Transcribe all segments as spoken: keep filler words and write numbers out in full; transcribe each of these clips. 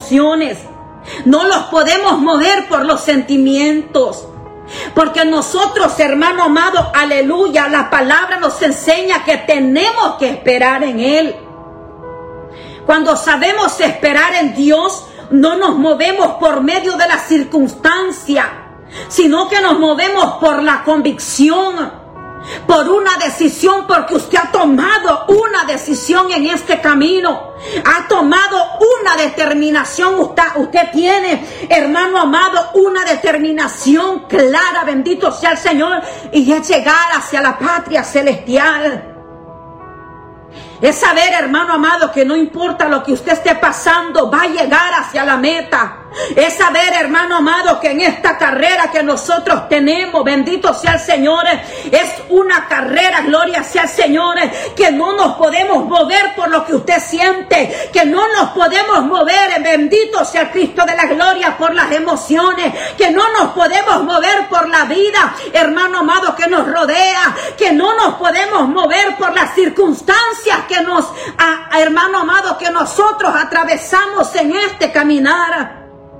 emociones. No los podemos mover por los sentimientos. Porque nosotros, hermano amado, aleluya, la palabra nos enseña que tenemos que esperar en Él. Cuando sabemos esperar en Dios, no nos movemos por medio de la circunstancia, sino que nos movemos por la convicción, por una decisión, porque usted ha tomado una decisión en este camino, ha tomado una determinación, usted, usted tiene, hermano amado, una determinación clara, bendito sea el Señor, y es llegar hacia la patria celestial. Es saber, hermano amado, que no importa lo que usted esté pasando, va a llegar hacia la meta. Es saber, hermano amado, que en esta carrera que nosotros tenemos, bendito sea el Señor, es una carrera, gloria sea el Señor, que no nos podemos mover por lo que usted siente, que no nos podemos mover, bendito sea Cristo de la gloria, por las emociones, que no nos podemos mover por la vida, hermano amado, que nos rodea, que no nos podemos mover por las circunstancias que nos, a, hermano amado, que nosotros atravesamos en este caminar.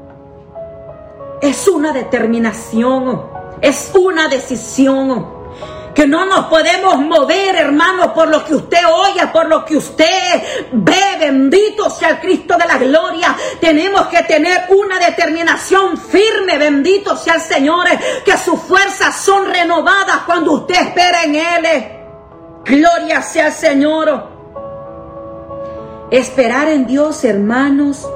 Es una determinación, es una decisión, que no nos podemos mover, hermano, por lo que usted oye, por lo que usted ve, bendito sea el Cristo de la gloria. Tenemos que tener una determinación firme, bendito sea el Señor, que sus fuerzas son renovadas cuando usted espera en Él. Gloria sea el Señor. Esperar en Dios, hermanos,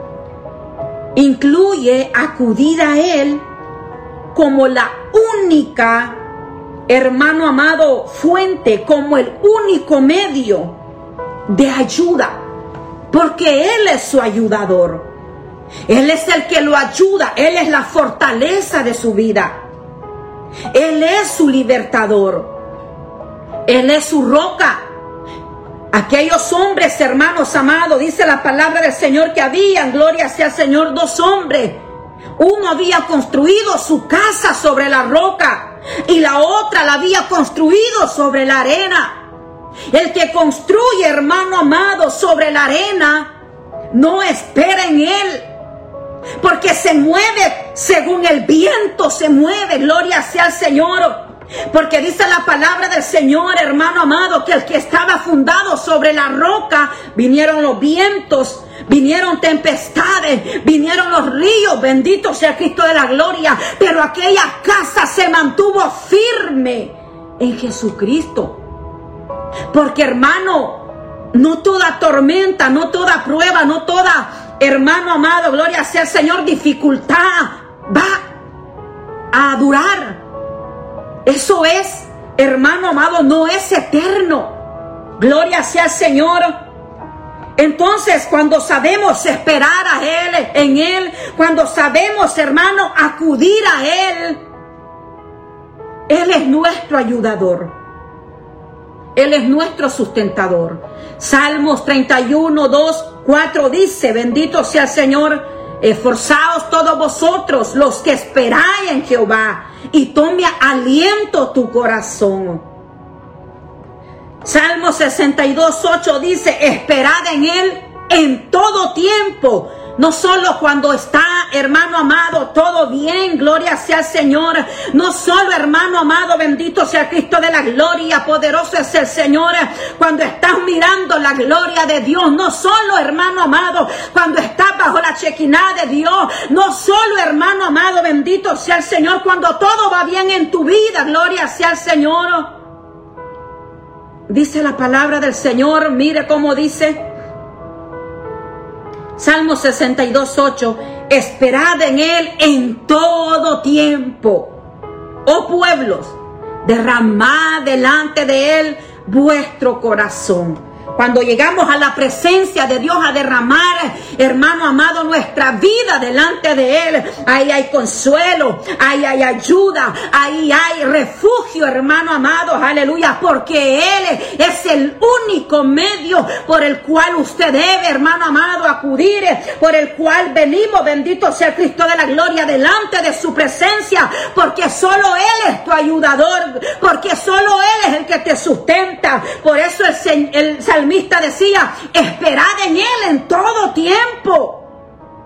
incluye acudir a Él como la única, hermano amado, fuente, como el único medio de ayuda, porque Él es su ayudador. Él es el que lo ayuda, Él es la fortaleza de su vida, Él es su libertador, Él es su roca. Aquellos hombres, hermanos amados, dice la palabra del Señor que habían, gloria sea el Señor, dos hombres. Uno había construido su casa sobre la roca y la otra la había construido sobre la arena. El que construye, hermano amado, sobre la arena, no espera en Él, porque se mueve según el viento, se mueve, gloria sea al Señor. Porque dice la palabra del Señor, hermano amado, que el que estaba fundado sobre la roca, vinieron los vientos, vinieron tempestades, vinieron los ríos, bendito sea Cristo de la gloria, pero aquella casa se mantuvo firme en Jesucristo. Porque, hermano, no toda tormenta, no toda prueba, no toda, hermano amado, gloria sea el Señor, dificultad va a durar. Eso es, hermano amado, no es eterno. Gloria sea el Señor. Entonces, cuando sabemos esperar a Él, en Él, cuando sabemos, hermano, acudir a Él, Él es nuestro ayudador. Él es nuestro sustentador. Salmos treinta y uno, dos, cuatro dice, bendito sea el Señor. Esforzaos todos vosotros los que esperáis en Jehová, y tome aliento tu corazón. Salmo sesenta y dos, ocho dice, esperad en Él en todo tiempo. No solo cuando está, hermano amado, todo bien, gloria sea el Señor. No solo, hermano amado, bendito sea Cristo de la gloria, poderoso es el Señor. Cuando estás mirando la gloria de Dios, no solo, hermano amado, cuando estás bajo la chequina de Dios, no solo, hermano amado, bendito sea el Señor, cuando todo va bien en tu vida, gloria sea el Señor. Dice la palabra del Señor, mire cómo dice Salmo sesenta y dos, ocho, esperad en Él en todo tiempo. Oh pueblos, derramad delante de Él vuestro corazón. Cuando llegamos a la presencia de Dios a derramar, hermano amado, nuestra vida delante de Él, ahí hay consuelo, ahí hay ayuda, ahí hay refugio, hermano amado, aleluya, porque Él es el único medio por el cual usted debe, hermano amado, acudir, por el cual venimos, bendito sea Cristo de la gloria, delante de su presencia, porque solo Él es tu ayudador, porque solo Él es el que te sustenta. Por eso el, el salmista decía, esperad en Él en todo tiempo.